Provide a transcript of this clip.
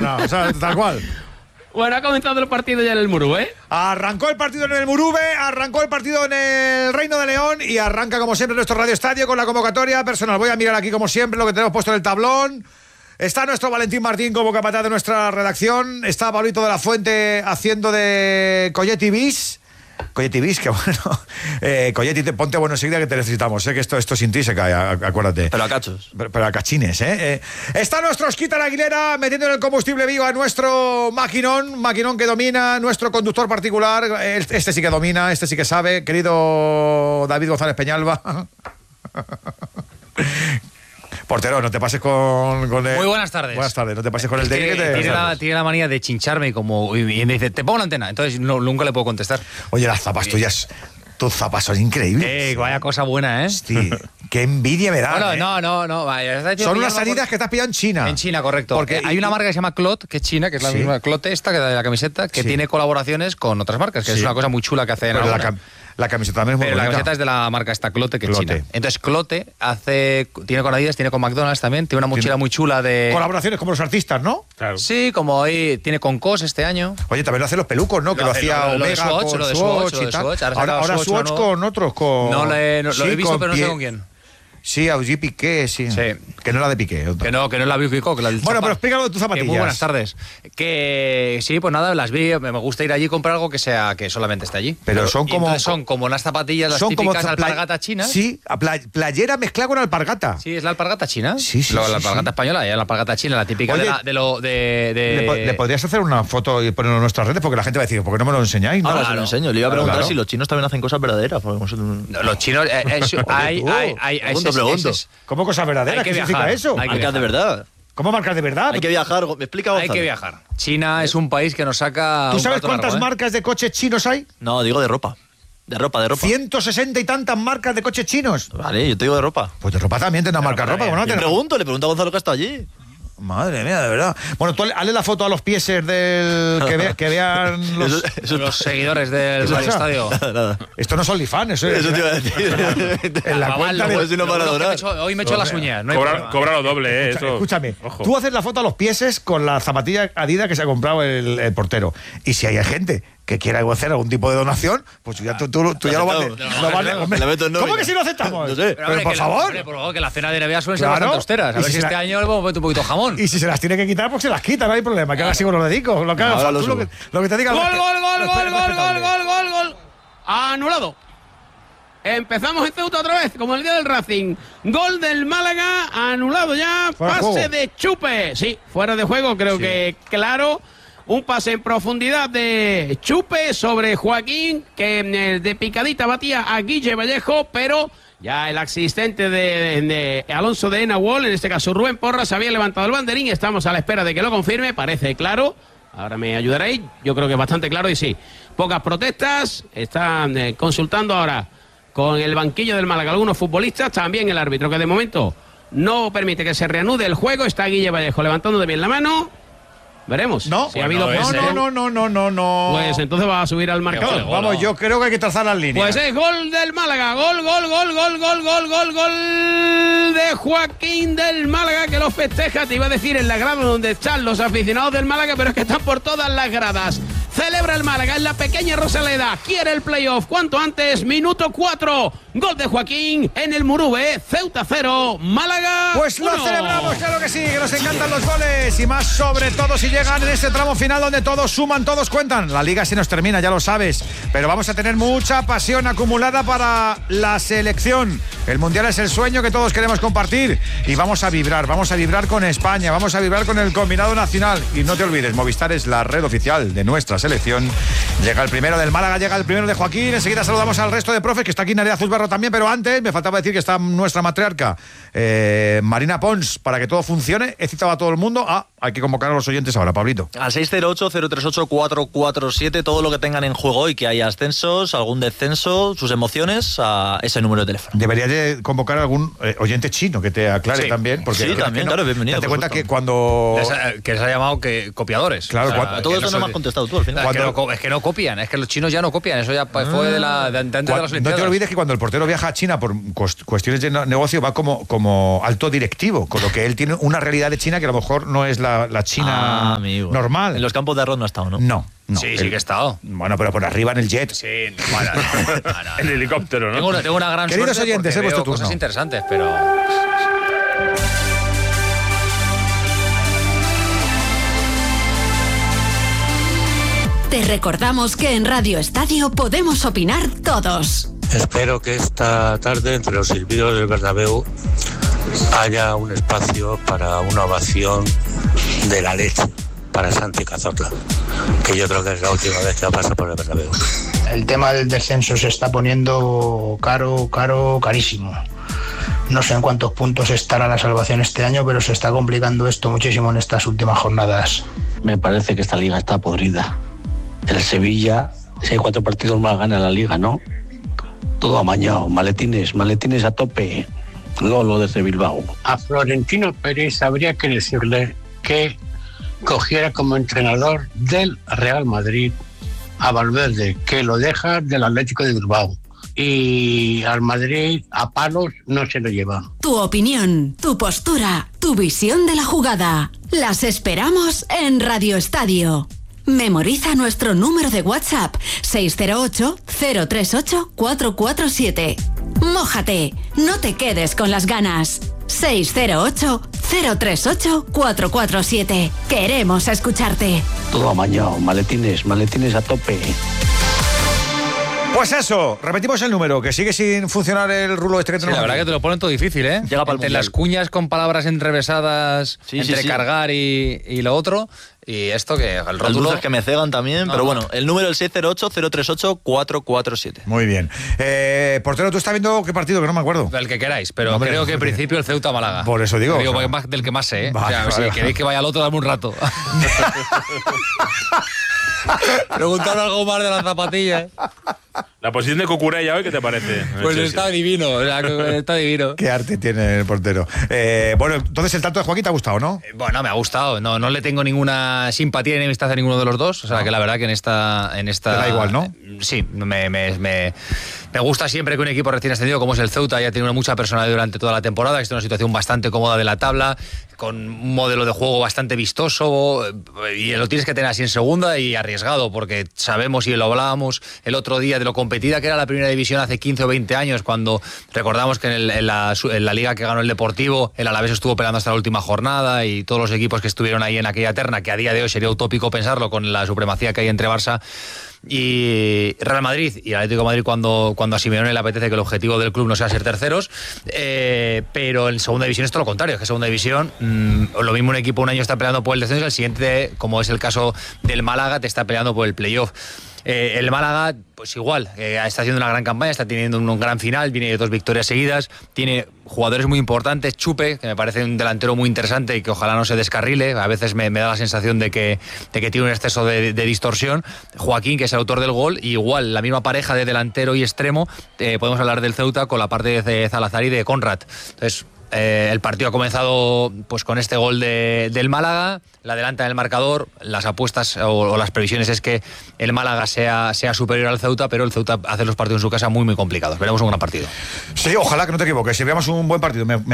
mañana, o sea, tal cual. Bueno, ha comenzado el partido ya en el Murube. Arrancó el partido en el Murube, arrancó el partido en el Reino de León y arranca como siempre nuestro Radio Estadio con la convocatoria personal. Voy a mirar aquí como siempre lo que tenemos puesto en el tablón. Está nuestro Valentín Martín como capataz de nuestra redacción. Está Pablito de la Fuente haciendo de Coyetti Bis. Coyetti Bis, que bueno. Coyetti, ponte bueno enseguida que te necesitamos. Sé que esto sin ti se cae, acuérdate. Pero a cachos. Pero a cachines, ¿eh? Está nuestro Osquitar Aguilera metiendo en el combustible vivo a nuestro maquinón que domina, nuestro conductor particular. Este sí que domina, este sí que sabe. Querido David González Peñalba. Portero, no te pases con el... Muy buenas tardes. Buenas tardes, no te pases con el técnico. Tiene la manía de chincharme y me dice, te pongo la antena. Entonces nunca le puedo contestar. Oye, las zapas tuyas, tus zapas son increíbles. Vaya cosa buena, ¿eh? Hostia, qué envidia me da. Bueno, no. Vaya, son unas salidas que te has pillado en China. En China, correcto. Porque hay una marca que se llama Clot, que es china, que es la misma Clot esta, que da de la camiseta, que tiene colaboraciones con otras marcas, que es una cosa muy chula que hacen ahora. La camiseta también es muy bonita. La camiseta es de la marca esta Clote, que es china. Entonces Clote tiene con Adidas, tiene con McDonald's también, tiene una mochila muy chula de... Colaboraciones como los artistas, ¿no? Claro. Sí, como hoy tiene con COS este año. Oye, también lo hacen los pelucos, ¿no? Que lo hacía Omega con Swatch y tal. Ahora Swatch con otros, con... No lo he visto, pero no sé con quién. Sí, Augie Piqué, sí. Que no la de Piqué. Que no es la Piqué, que la del Bueno, pero explícalo de tus zapatillas. Muy buenas tardes. Que sí, pues nada, las vi, me gusta ir allí y comprar algo que solamente esté allí. Pero son como unas zapatillas, las típicas alpargatas chinas. Sí, playera mezclada con alpargata. Sí, es la alpargata china. Sí. La alpargata española, la alpargata china, la típica. Oye, ¿Le podrías hacer una foto y ponerlo en nuestras redes? Porque la gente va a decir, ¿por qué no me lo enseñáis? Ahora se lo enseño. Le iba a preguntar si los chinos también hacen cosas verdaderas. Los chinos, pregunto. ¿Cómo cosas verdaderas? ¿Qué significa eso? Marcas de verdad. ¿Cómo marcas de verdad? Hay que viajar. Me explica Gonzalo. Hay que viajar. China es un país que nos saca... ¿Tú sabes cuántas marcas de coches chinos hay? No, digo de ropa. De ropa. 160 y tantas marcas de coches chinos. Vale, yo te digo de ropa. Pues de ropa también tendrá marca de ropa. Le pregunto a Gonzalo que está allí. Madre mía, de verdad. Bueno, tú hazle la foto a los pieses del que vean los seguidores del estadio. Nada. Esto no es OnlyFans, eso te iba a decir. En la cuenta hoy me he hecho las uñas. Cobra lo doble, eso. Escúchame, tú haces la foto a los pieses con la zapatilla Adidas que se ha comprado el portero. Y si hay gente que quiera hacer algún tipo de donación, pues tú ya lo vale. ¿Cómo que si lo aceptamos? No sé. Pero por favor. Por favor, que la cena de Navidad suelen ser bastante austeras. A ver si este año le vamos a meter un poquito de jamón. Y si se las tiene que quitar, pues se las quita, no hay problema. Que ahora sí lo dedico. Lo que haga, lo que te diga. Gol. Anulado. Empezamos en Ceuta otra vez, como el día del Racing. Gol del Málaga, anulado ya. Pase de Chupe. Sí, fuera de juego, creo que claro. Un pase en profundidad de Chupe sobre Joaquín, que de picadita batía a Guille Vallejo, pero ya el asistente de Alonso de Nahuel, en este caso Rubén Porras, había levantado el banderín. Estamos a la espera de que lo confirme, parece claro. Ahora me ayudaréis, yo creo que es bastante claro y sí. Pocas protestas, están consultando ahora con el banquillo del Málaga algunos futbolistas, también el árbitro, que de momento no permite que se reanude el juego. Está Guille Vallejo levantando de bien la mano. Veremos. No, si ha habido no. Pues entonces va a subir al marcador. Vamos, yo creo que hay que trazar las líneas. Pues es gol del Málaga. Gol de Joaquín del Málaga, que lo festeja, te iba a decir, en la grada donde están los aficionados del Málaga, pero es que están por todas las gradas. Celebra el Málaga en la pequeña Rosaleda. Quiere el playoff cuanto antes. Minuto 4. Gol de Joaquín en el Murube. Ceuta 0, Málaga 1. Pues lo celebramos, claro que sí, que nos encantan los goles. Y más sobre todo si llegan en este tramo final donde todos suman, todos cuentan. La liga se nos termina, ya lo sabes. Pero vamos a tener mucha pasión acumulada para la selección. El Mundial es el sueño que todos queremos compartir. Y vamos a vibrar con España. Vamos a vibrar con el combinado nacional. Y no te olvides, Movistar es la red oficial de nuestra selección. Llega el primero del Málaga, llega el primero de Joaquín. Enseguida saludamos al resto de profes, que está aquí Nerea Zuzbarro también, pero antes me faltaba decir que está nuestra matriarca Marina Pons, para que todo funcione. He citado a todo el mundo. Hay que convocar a los oyentes ahora, Pablito. Al 608-038-447, todo lo que tengan en juego y que haya ascensos, algún descenso, sus emociones, a ese número de teléfono. Debería de convocar a algún oyente chino que te aclare también. Porque sí, también, claro, bienvenido. Date cuenta que cuando... Que les ha llamado copiadores. Claro, a todo eso no me has contestado tú al final. Es que no copian, es que los chinos ya no copian, eso ya fue de antes de las Olimpiadas. No te olvides que cuando el portero viaja a China por cuestiones de negocio va como alto directivo, con lo que él tiene una realidad de China que a lo mejor no es la China normal. En los campos de arroz no ha estado, ¿no? No. Sí que he estado. Bueno, pero por arriba en el jet. Sí, bueno, En el helicóptero, ¿no? Tengo una gran Queridos suerte oyentes, porque es vuestro veo turno. cosas interesantes, pero... Te recordamos que en Radio Estadio podemos opinar todos. Espero que esta tarde entre los silbidos del Bernabéu haya un espacio para una ovación de la leche para Santi Cazorla, que yo creo que es la última vez que va a pasar por el Bernabéu. El tema del descenso se está poniendo carísimo. No sé en cuántos puntos estará la salvación este año, pero se está complicando esto muchísimo en estas últimas jornadas. Me parece que esta liga está podrida. El Sevilla, si hay 4 partidos más, gana la liga, ¿no? Todo amañado, maletines a tope. Lolo desde Bilbao. A Florentino Pérez habría que decirle que cogiera como entrenador del Real Madrid a Valverde, que lo deja del Atlético de Bilbao. Y al Madrid a palos no se lo lleva. Tu opinión, tu postura, tu visión de la jugada. Las esperamos en Radio Estadio. Memoriza nuestro número de WhatsApp 608-038-447. Mójate, no te quedes con las ganas. 608-038-447. Queremos escucharte. Todo amañado, maletines a tope. Pues eso, repetimos el número, que sigue sin funcionar el rulo este que tenemos. La verdad que te lo ponen todo difícil, ¿eh? Llega para el entre mundial. las cuñas con palabras enrevesadas, entre cargar y lo otro, y esto que el rótulo... Luces que me cegan también, pero bueno, el número es el 608-038-447. Muy bien. Portero, ¿tú estás viendo qué partido? Que no me acuerdo. El que queráis, pero Hombre, creo que en principio el Ceuta-Málaga. Por eso digo. Digo, del que más sé, ¿eh? Vale, o sea, si queréis que vaya al otro, dame un rato. Preguntad algo más de las zapatillas. La posición de Cucurella hoy, ¿qué te parece? Pues está divino, o sea, está divino. Qué arte tiene el portero. Bueno, entonces el tanto de Joaquín te ha gustado, ¿no? Bueno, me ha gustado. No le tengo ninguna simpatía ni enemistad a ninguno de los dos. O sea, que la verdad que en esta te da igual, ¿no? Sí, me gusta siempre que un equipo recién ascendido como es el Ceuta haya tenido mucha personalidad durante toda la temporada, que esté en una situación bastante cómoda de la tabla, con un modelo de juego bastante vistoso, y lo tienes que tener así en segunda y arriesgado, porque sabemos y lo hablábamos el otro día de lo competida que era la primera división hace 15 o 20 años, cuando recordamos que en la liga que ganó el Deportivo, el Alavés estuvo peleando hasta la última jornada, y todos los equipos que estuvieron ahí en aquella terna, que a día de hoy sería utópico pensarlo con la supremacía que hay entre Barça y Real Madrid y Atlético de Madrid, cuando a Simeone le apetece que el objetivo del club no sea ser terceros, pero en segunda división es todo lo contrario, es que en segunda división lo mismo un equipo un año está peleando por el descenso, el siguiente, como es el caso del Málaga, te está peleando por el playoff. El Málaga, pues igual, está haciendo una gran campaña, está teniendo un gran final, viene de 2 victorias seguidas, tiene jugadores muy importantes, Chupe, que me parece un delantero muy interesante y que ojalá no se descarrile, a veces me da la sensación de que tiene un exceso de distorsión, Joaquín, que es el autor del gol, y igual, la misma pareja de delantero y extremo, podemos hablar del Ceuta con la parte de Salazar y de Conrad. Entonces, el partido ha comenzado pues con este gol del Málaga, la adelanta en el marcador, las apuestas o las previsiones es que el Málaga sea superior al Ceuta, pero el Ceuta hace los partidos en su casa muy muy complicados. Veremos un gran partido. Sí, ojalá que no te equivoques, si veamos un buen partido.